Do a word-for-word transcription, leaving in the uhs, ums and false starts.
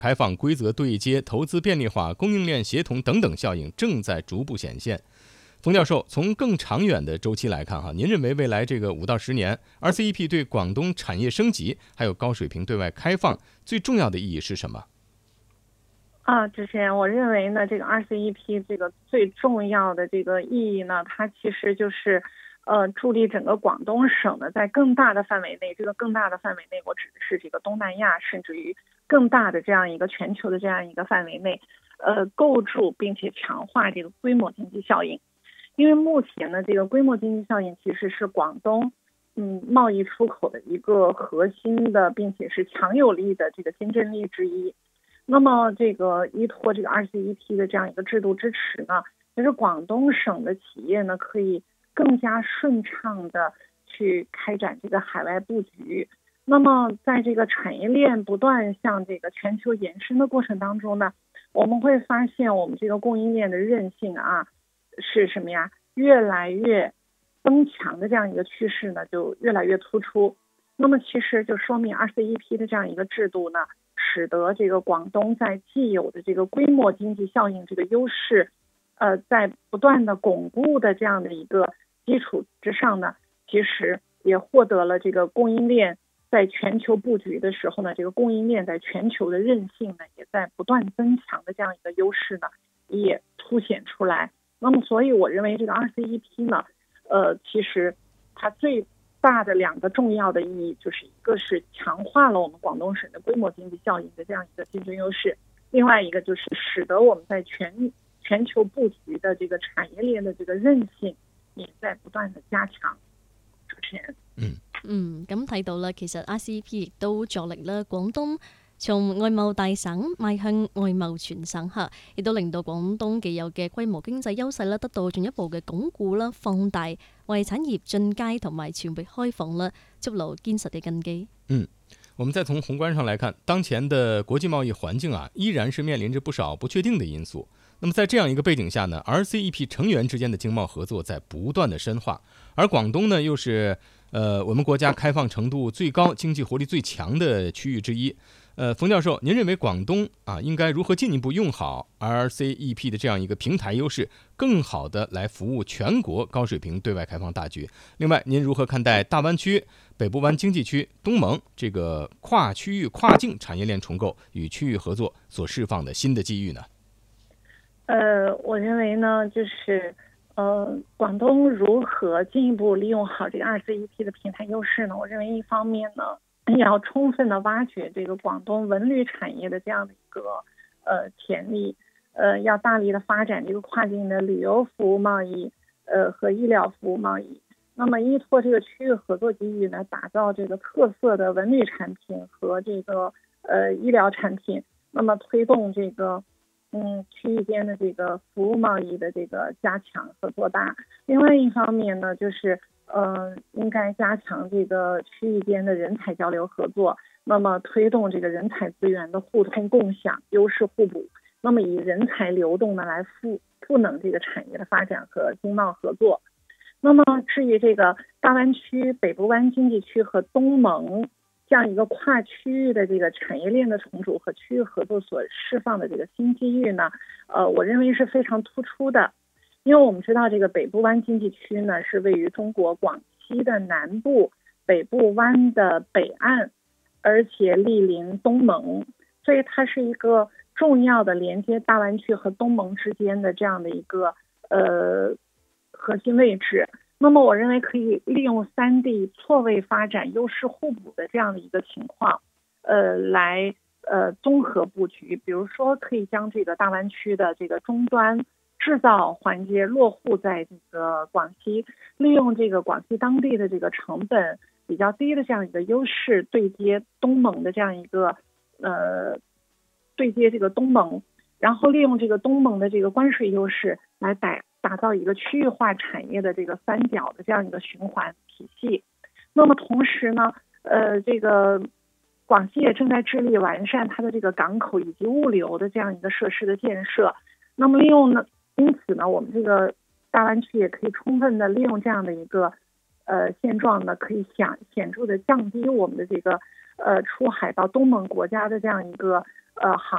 开放规则对接、投资便利化、供应链协同等等效应正在逐步显现。冯教授，从更长远的周期来看，哈，您认为未来这个五到十年 ，R C E P 对广东产业升级还有高水平对外开放最重要的意义是什么？ 啊，之前我认为呢，这个 R C E P 这个最重要的这个意义呢，它其实就是，呃，助力整个广东省呢，在更大的范围内，这个更大的范围内，我指的是这个东南亚，甚至于更大的这样一个全球的这样一个范围内，呃，构筑并且强化这个规模经济效应。因为目前呢，这个规模经济效应其实是广东嗯贸易出口的一个核心的，并且是强有力的这个竞争力之一。那么这个依托这个 R C E P 的这样一个制度支持呢，其实广东省的企业呢可以更加顺畅的去开展这个海外布局。那么在这个产业链不断向这个全球延伸的过程当中呢，我们会发现我们这个供应链的韧性啊是什么呀？越来越增强的这样一个趋势呢，就越来越突出。那么其实就说明 R C E P 的这样一个制度呢，使得这个广东在既有的这个规模经济效应这个优势，呃，在不断的巩固的这样的一个基础之上呢，其实也获得了这个供应链在全球布局的时候呢，这个供应链在全球的韧性呢，也在不断增强的这样一个优势呢，也凸显出来。那么，所以我认为这个 R C E P 呢，呃，其实它最大的两个重要的意义，就是一个是强化了我们广东省的规模经济效应的这样一个竞争优势，另外一个就是使得我们在全全球布局的这个产业链的这个韧性也在不断的加強。主持人， 嗯嗯，咁睇到啦，其實 R C E P 亦都助力啦廣東從外貿大省邁向外貿全省嚇，亦都令到廣東既有嘅規模經濟優勢啦，得到進一步嘅鞏固啦、放大，為產業進階同埋全域開放啦，築牢堅實嘅根基。 嗯。我们再从宏观上来看，当前的国际贸易环境啊，依然是面临着不少不确定的因素。那么在这样一个背景下呢 ，R C E P 成员之间的经贸合作在不断的深化，而广东呢，又是呃我们国家开放程度最高、经济活力最强的区域之一。呃，冯教授，您认为广东啊应该如何进一步用好 R C E P 的这样一个平台优势，更好的来服务全国高水平对外开放大局？另外，您如何看待大湾区、北部湾经济区、东盟这个跨区域、跨境产业链重构与区域合作所释放的新的机遇呢？ 呃，我认为呢，就是呃，广东如何进一步利用好这个 R C E P 的平台优势呢？我认为一方面呢，也要充分的挖掘这个广东文旅产业的这样的一个呃潜力，呃，要大力的发展这个跨境的旅游服务贸易，呃和医疗服务贸易。那么依托这个区域合作机遇呢，打造这个特色的文旅产品和这个呃医疗产品，那么推动这个嗯区域间的这个服务贸易的这个加强和做大。另外一方面呢，就是呃，应该加强这个区域间的人才交流合作，那么推动这个人才资源的互通共享、优势互补，那么以人才流动呢来赋赋能这个产业的发展和经贸合作。那么至于这个大湾区、北部湾经济区和东盟这样一个跨区域的这个产业链的重组和区域合作所释放的这个新机遇呢，呃，我认为是非常突出的。因为我们知道这个北部湾经济区呢是位于中国广西的南部，北部湾的北岸，而且毗邻东盟，所以它是一个重要的连接大湾区和东盟之间的这样的一个呃核心位置。那么我认为可以利用三地错位发展、优势互补的这样的一个情况，呃，来呃综合布局。比如说，可以将这个大湾区的这个终端制造环节落户在这个广西，利用这个广西当地的这个成本比较低的这样一个优势，对接东盟的这样一个呃对接这个东盟，然后利用这个东盟的这个关税优势来打打造一个区域化产业的这个三角的这样一个循环体系。那么同时呢，呃，这个广西也正在致力完善它的这个港口以及物流的这样一个设施的建设。那么利用呢，因此呢，我们这个大湾区也可以充分的利用这样的一个呃现状呢，可以显显著的降低我们的这个呃出海到东盟国家的这样一个呃航